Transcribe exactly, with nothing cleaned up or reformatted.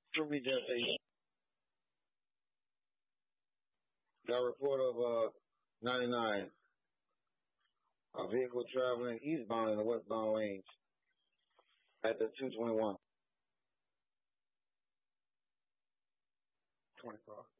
True me just a got a report of uh ninety-nine. A vehicle traveling eastbound in the westbound lanes at the two twenty-one. twenty-four.